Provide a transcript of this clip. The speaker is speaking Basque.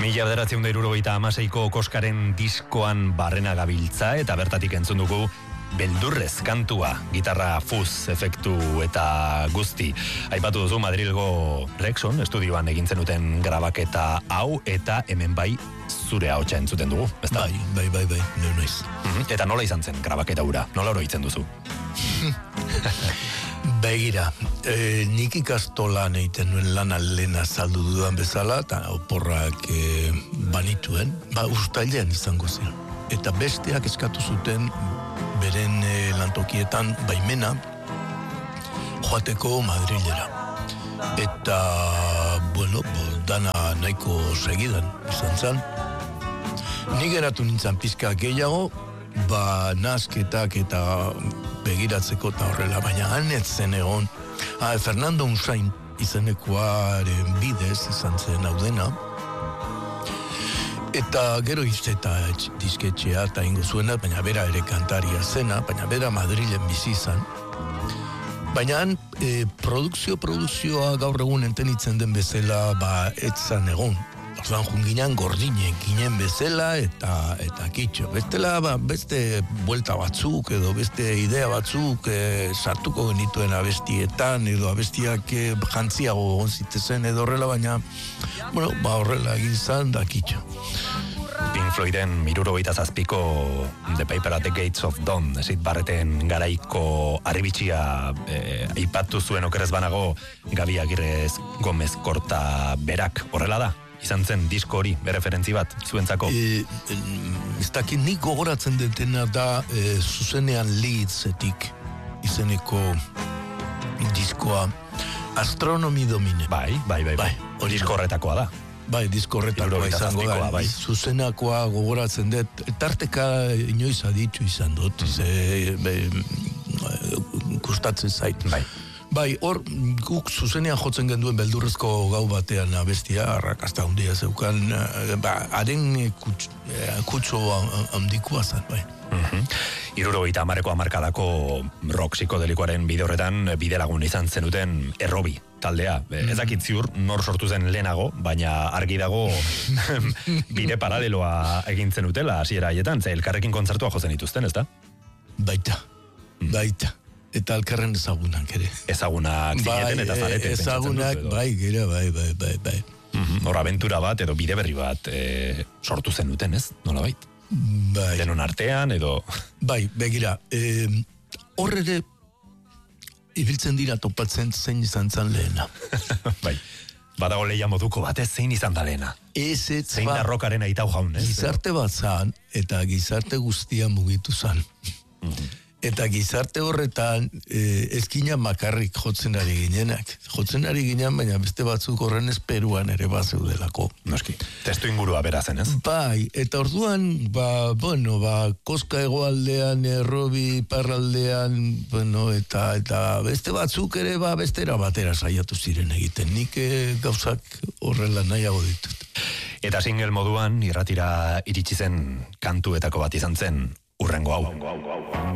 1976ko Koskaren diskoan barrena gabiltza eta bertatik entzun dugu beldurrez kantua, gitarra fuzz efektu eta guzti. Aipatu duzu Madrilgo Rexon estudioan egin zenuten grabaketa hau eta hemen bai zure ahotsa entzuten dugu, ezta? Bai, noiz. Eta nola izan zen grabaketa hura? Nola oroitzen duzu? Begira, nik ikastolan egiten nuen lan lehena saldu dudan bezala, eta oporrak banituen, ustailean izango zen. Eta besteak eskatu zuten beren lantokietan baimena joateko Madrilera. Eta, dana nahiko segidan izan zen. Nik eratu nintzen pizka gehiago, nazketak eta begiratzeko eta horrela, baina hanetzen egon. Fernando Unzain izenekoaren bidez izan zen hau dena. Eta gero izeta disketxea eta ingo zuena, baina bera ere kantaria zena, baina bera Madrilen bizi izan. Baina produkzioa gaur egun entenitzen den bezala etzan egon. Orduan junginan gordinen ginen bezala eta kitxo. Bestela beste buelta batzuk edo beste idea batzuk sartuko genituen abestietan edo abestiak jantziago egon zitezen edo horrela, baina horrela egin zan da kitxo. Pink Floyden 77ko The Paper at the Gates of Dawn, Syd Barretten garaiko harribitxia aipatu zuen okerez banago Gabi Agirrez Gomez Korta berak, horrela da? Izan zen disko hori, bereferentzi bat, zuentzako? Ez dakit nik gogoratzen detena da zuzenean Leedsetik izeneko diskoa Astronomy Domine. Bai. Disko horretakoa da. Bai, disko horretakoa izango da. Bai. Zuzenakoa gogoratzen dut. Tarteka inoiz aditu izan dut. Gustatzen zait. Bai, hor, guk zuzenean jotzen genduen beldurrezko gau batean abestia, arrakasta handia zeukan, haren kutso handikoa zen, bai. 70ko hamarkadako rock psikodelikoaren bide horretan bide lagun izan zenuten Errobi taldea. Ez dakit ziur nor sortu zen lehenago, baina argi dago bide paraleloa egin zenutela hasiera haietan, ze elkarrekin kontzertua jotzen dituzten, ezta? Baita. Eta alkarren ezagunak ere. Ezagunak zineten eta zareten. Ezagunak, bai. Hor abentura bat edo bide berri bat sortu zenuten, ez? Nola bait? Bai. Denon artean edo... Bai, begira. Hor ere, ibiltzen dira topatzen zein izan zan lehena. Bai. Badago leia moduko batez zein izan da lehena. Zein da rockaren aitau jaun, ez? Gizarte bat zan, eta gizarte guztia mugitu zan. Eta gizarte horretan ezkina makarrik jotzen ari ginenak. Jotzen ari ginen, baina beste batzuk horren esperuan ere bazeudelako. Noski, testu ingurua bera zen, ez? Bai, eta orduan, Koska hegoaldean, Errobi parraldean, eta beste batzuk ere bestera batera saiatu ziren egiten. Nik gauzak horrela nahiago ditut. Eta single moduan irratira iritsi zen kantuetako bat izan zen Urrengo hau.